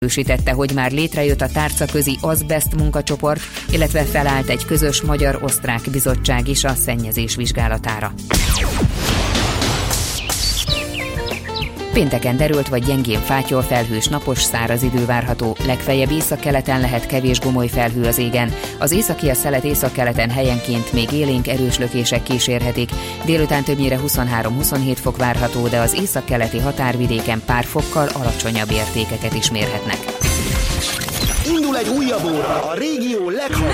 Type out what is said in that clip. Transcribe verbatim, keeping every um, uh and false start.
Erősítette, hogy már létrejött a tárcaközi azbest munkacsoport, illetve felállt egy közös magyar-osztrák bizottság is a szennyezés vizsgálatára. Pénteken derült vagy gyengén fátyol, felhős, napos, száraz idő várható, legfeljebb északkeleten lehet kevés gomoly felhő az égen. Az északi a szelet északkeleten helyenként még élénk erős lökések kísérhetik. Délután többnyire huszonhárom-huszonhét fok várható, de az északkeleti határvidéken pár fokkal alacsonyabb értékeket is mérhetnek. Indul egy újabb óra, a régió leghallgatóbb